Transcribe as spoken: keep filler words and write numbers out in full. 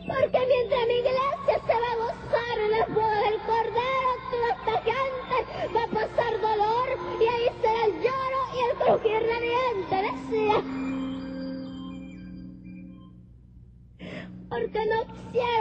Porque mientras mi iglesia se va a gozar en el fuego del Cordero, toda esta gente va a pasar dolor, y ahí será el lloro y el crujir de dientes, decía. Porque no quisiera